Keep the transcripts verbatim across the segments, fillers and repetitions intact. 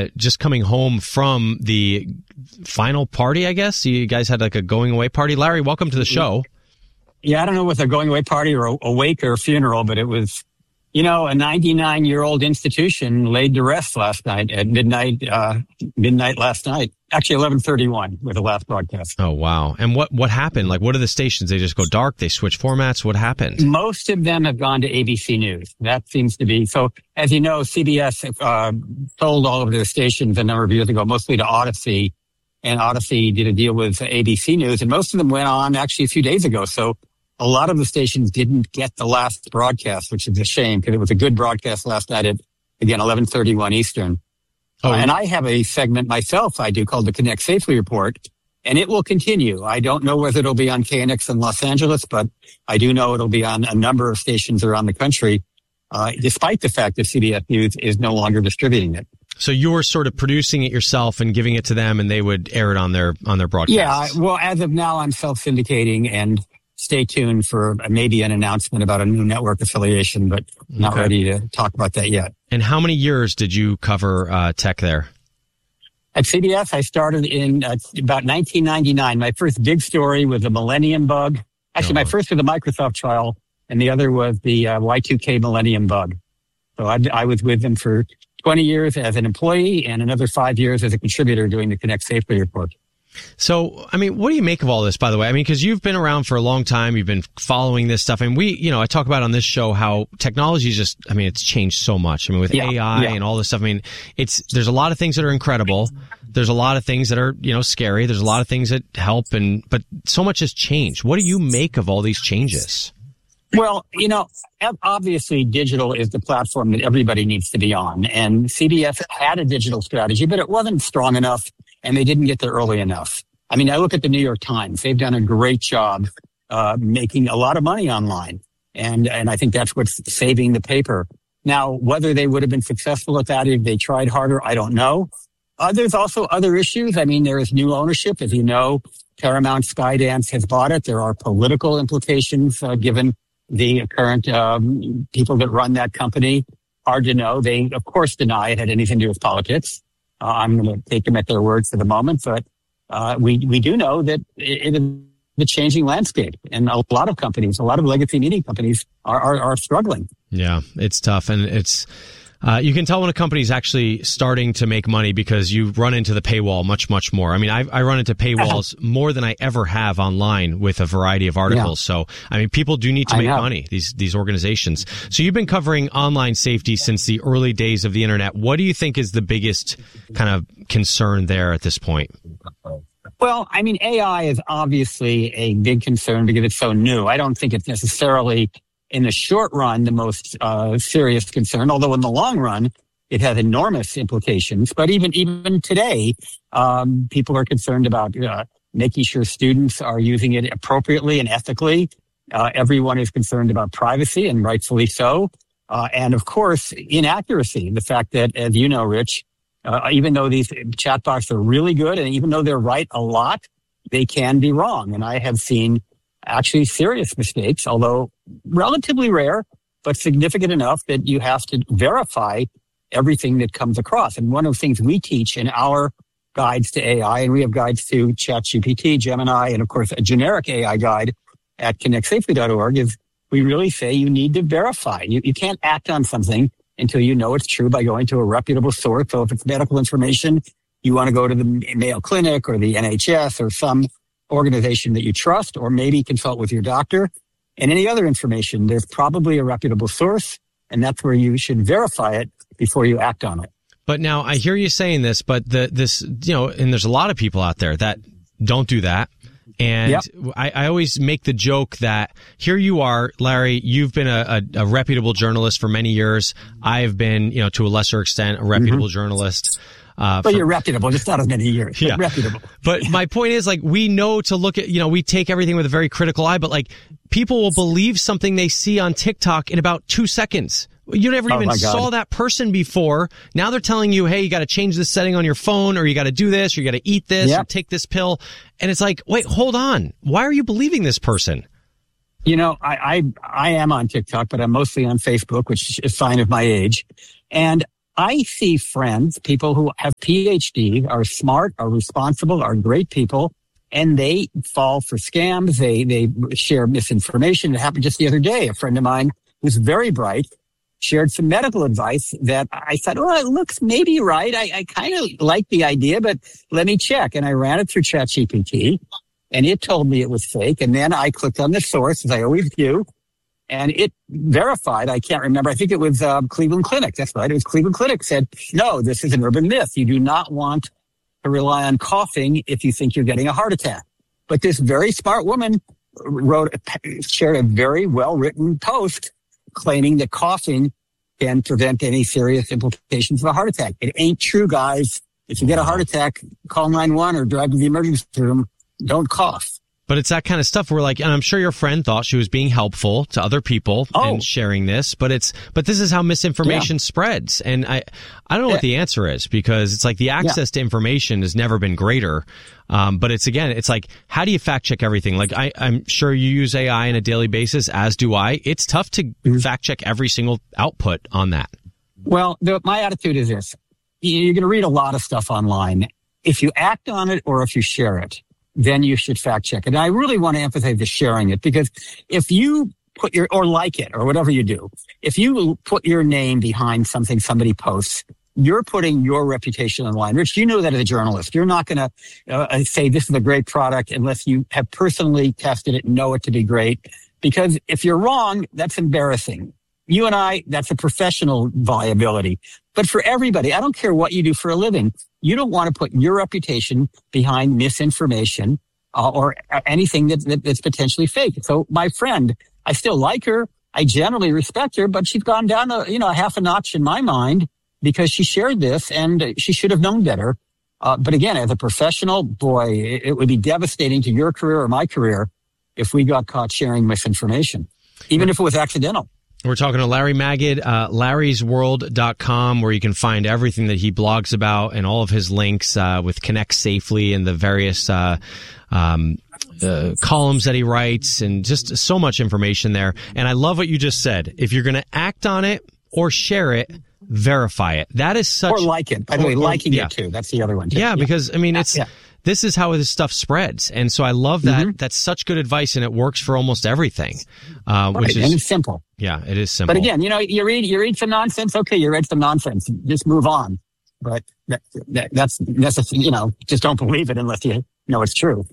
uh, just coming home from the final party, I guess. You guys had like a going away party. Larry, welcome to the show. Yeah, I don't know if it's a going away party or a, a wake or a funeral, but it was, you know, a ninety-nine-year-old institution laid to rest last night at midnight, uh, midnight last night. Actually, eleven thirty-one with the last broadcast. Oh, wow. And what, what happened? Like, what are the stations? They just go dark? They switch formats? What happened? Most of them have gone to A B C News. That seems to be. So, as you know, C B S uh, sold all of their stations a number of years ago, mostly to Odyssey. And Odyssey did a deal with A B C News. And most of them went on actually a few days ago. So, a lot of the stations didn't get the last broadcast, which is a shame because it was a good broadcast last night at, again, eleven thirty-one Eastern. Oh, uh, and I have a segment myself I do called the Connect Safely Report, and it will continue. I don't know whether it'll be on K N X in Los Angeles, but I do know it'll be on a number of stations around the country, uh, despite the fact that C B S News is no longer distributing it. So you're sort of producing it yourself and giving it to them, and they would air it on their on their broadcast. Yeah, well, as of now, I'm self-syndicating, and stay tuned for maybe an announcement about a new network affiliation, but not okay. ready to talk about that yet. And how many years did you cover uh, tech there? At C B S, I started in uh, about nineteen ninety-nine. My first big story was the Millennium Bug. Actually, oh. my first was the Microsoft trial, and the other was the uh, Y two K Millennium Bug. So I, I was with them for twenty years as an employee and another five years as a contributor doing the Connect Safely Report. So, I mean, what do you make of all this, by the way? I mean, because you've been around for a long time. You've been following this stuff. And we, you know, I talk about on this show how technology is just, I mean, it's changed so much. I mean, with yeah, A I yeah. and all this stuff, I mean, it's, there's a lot of things that are incredible. There's a lot of things that are, you know, scary. There's a lot of things that help. And, but so much has changed. What do you make of all these changes? Well, you know, obviously digital is the platform that everybody needs to be on. And C B S had a digital strategy, but it wasn't strong enough. And they didn't get there early enough. I mean, I look at the New York Times. They've done a great job uh making a lot of money online. And and I think that's what's saving the paper. Now, whether they would have been successful at that if they tried harder, I don't know. Uh, there's also other issues. I mean, there is new ownership. As you know, Paramount Skydance has bought it. There are political implications uh, given the current um people that run that company. Hard to know. They, of course, deny it had anything to do with politics. Uh, I'm going to take them at their word for the moment, but uh, we we do know that it, it is the changing landscape, and a lot of companies, a lot of legacy media companies, are are, are struggling. Yeah, it's tough, and it's uh, you can tell when a company's actually starting to make money because you run into the paywall much much more. I mean, I I run into paywalls more than I ever have online with a variety of articles. Yeah. So I mean, people do need to make money. These these organizations. So you've been covering online safety since the early days of the internet. What do you think is the biggest kind of concern there at this point? Well, I mean, A I is obviously a big concern because it's so new. I don't think it's necessarily in the short run the most uh, serious concern, although in the long run it has enormous implications. But even even today, um, people are concerned about uh, making sure students are using it appropriately and ethically. Uh, everyone is concerned about privacy, and rightfully so. Uh, and of course, inaccuracy. The fact that, as you know, Rich, uh, even though these chatbots are really good, and even though they're right a lot, they can be wrong. And I have seen actually serious mistakes, although relatively rare, but significant enough that you have to verify everything that comes across. And one of the things we teach in our guides to A I, and we have guides to ChatGPT, Gemini, and of course a generic A I guide at connect safely dot org, is we really say you need to verify. You, you can't act on something until you know it's true by going to a reputable source. So if it's medical information, you want to go to the Mayo Clinic or the N H S or some organization that you trust, or maybe consult with your doctor. And any other information, there's probably a reputable source, and that's where you should verify it before you act on it. But now I hear you saying this, but the, this, you know, and there's a lot of people out there that don't do that. And yep. I, I always make the joke that here you are, Larry, you've been a, a, a reputable journalist for many years. I've been, you know, to a lesser extent, a reputable mm-hmm. journalist. Uh, but for, you're reputable, just not as many years. Yeah. Reputable. But my point is, like, we know to look at, you know, we take everything with a very critical eye, but like, people will believe something they see on TikTok in about two seconds. You never even oh saw that person before. Now they're telling you, hey, you got to change this setting on your phone, or you got to do this, or you got to eat this, yep. or take this pill. And it's like, wait, hold on. Why are you believing this person? You know, I, I, I am on TikTok, but I'm mostly on Facebook, which is a sign of my age. And I see friends, people who have P H D, are smart, are responsible, are great people, and they fall for scams. They they share misinformation. It happened just the other day. A friend of mine who's very bright shared some medical advice that I thought, oh, it looks maybe right. I, I kind of like the idea, but let me check. And I ran it through ChatGPT, and it told me it was fake. And then I clicked on the source, as I always do, and it verified. I can't remember. I think it was uh, Cleveland Clinic. That's right. It was Cleveland Clinic said, no, this is an urban myth. You do not want to rely on coughing if you think you're getting a heart attack. But this very smart woman wrote, shared a very well-written post claiming that coughing can prevent any serious implications of a heart attack. It ain't true, guys. If you get a heart attack, call nine one one or drive to the emergency room. Don't cough. But it's that kind of stuff where, like, and I'm sure your friend thought she was being helpful to other people oh. and sharing this, but it's, but this is how misinformation yeah. spreads. And I, I don't know yeah. what the answer is, because it's like the access yeah. to information has never been greater. Um, but it's, again, it's like, how do you fact check everything? Like, I, I'm sure you use A I on a daily basis, as do I. It's tough to mm-hmm. fact check every single output on that. Well, the, my attitude is this. You're going to read a lot of stuff online. If you act on it or if you share it, then you should fact check it. And I really want to emphasize the sharing it, because if you put your, or like it, or whatever you do, if you put your name behind something somebody posts, you're putting your reputation on the line. Rich, you know that as a journalist. You're not going to uh, say this is a great product unless you have personally tested it and know it to be great. Because if you're wrong, that's embarrassing. You and I, that's a professional viability. But for everybody, I don't care what you do for a living, you don't want to put your reputation behind misinformation uh, or anything that, that, that's potentially fake. So my friend, I still like her. I generally respect her, but she's gone down a, you know, a half a notch in my mind because she shared this and she should have known better. Uh, but again, as a professional, boy, it, it would be devastating to your career or my career if we got caught sharing misinformation, even if it was accidental. We're talking to Larry Magid, uh, larrys world dot com, where you can find everything that he blogs about and all of his links uh, with Connect Safely and the various uh, um, uh, columns that he writes, and just so much information there. And I love what you just said. If you're going to act on it or share it, verify it. That is such... Or like it. By the way, or, liking yeah. it too. That's the other one too. Yeah, yeah. because, I mean, it's... Yeah. This is how this stuff spreads. And so I love that. Mm-hmm. That's such good advice, and it works for almost everything. Uh, right. which is, and it's simple. Yeah, it is simple. But again, you know, you read, you read some nonsense. Okay, you read some nonsense. Just move on. But that, that, that's, that's, you know, just don't believe it unless you know it's true.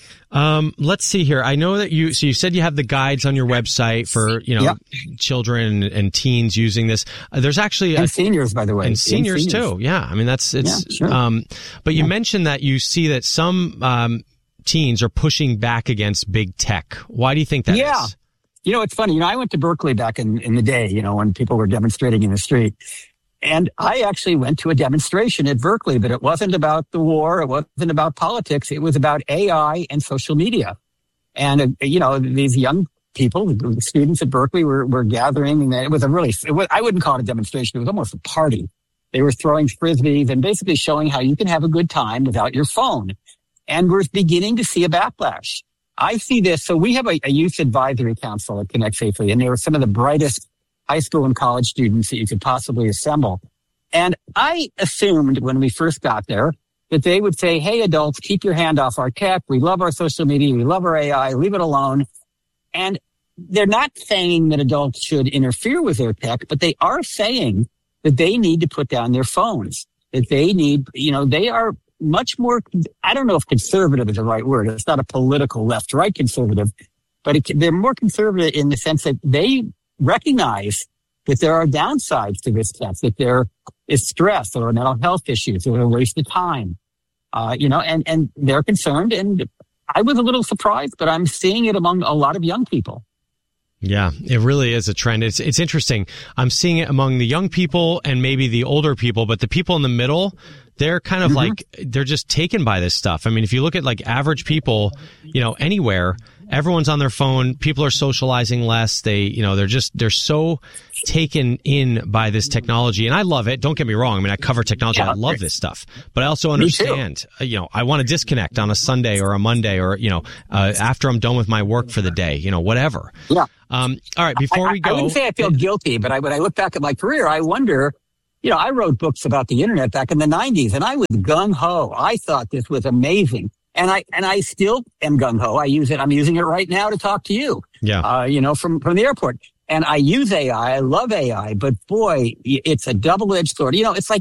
Um, let's see here. I know that you, so you said you have the guides on your website for, you know, yep. children and teens using this. Uh, there's actually, and a, seniors, by the way. And seniors, and seniors too. Yeah. I mean, that's, it's, yeah, sure. um, but you yeah. mentioned that you see that some, um, teens are pushing back against big tech. Why do you think that yeah. is? You know, it's funny. You know, I went to Berkeley back in, in the day, you know, when people were demonstrating in the street. And I actually went to a demonstration at Berkeley, but it wasn't about the war. It wasn't about politics. It was about A I and social media. And, uh, you know, these young people, the students at Berkeley were, were gathering, and it was a really, it was, I wouldn't call it a demonstration. It was almost a party. They were throwing frisbees and basically showing how you can have a good time without your phone. And we're beginning to see a backlash. I see this. So we have a, a youth advisory council at Connect Safely, and they were some of the brightest high school and college students that you could possibly assemble. And I assumed when we first got there that they would say, hey, adults, keep your hand off our tech. We love our social media. We love our A I. Leave it alone. And they're not saying that adults should interfere with their tech, but they are saying that they need to put down their phones, that they need, you know, they are much more, I don't know if conservative is the right word. It's not a political left-right conservative, but it, they're more conservative in the sense that they recognize that there are downsides to this test, that there is stress or mental health issues or a waste of time, uh, you know, and, and they're concerned. And I was a little surprised, but I'm seeing it among a lot of young people. Yeah, it really is a trend. It's it's interesting. I'm seeing it among the young people and maybe the older people, but the people in the middle, they're kind of mm-hmm. like, they're just taken by this stuff. I mean, if you look at like average people, you know, anywhere, everyone's on their phone. People are socializing less. They, you know, they're just, they're so taken in by this technology. And I love it. Don't get me wrong. I mean, I cover technology. Yeah, I love this stuff, but I also understand, you know, I want to disconnect on a Sunday or a Monday or, you know, uh, after I'm done with my work for the day, you know, whatever. Yeah. Um, all right. Before I, we go, I wouldn't say I feel guilty, but I, when I look back at my career, I wonder, you know, I wrote books about the internet back in the nineties, and I was gung ho. I thought this was amazing. And I, and I still am gung ho. I use it. I'm using it right now to talk to you. Yeah. Uh, you know, from, from the airport. And I use A I. I love A I, but boy, it's a double-edged sword. You know, it's like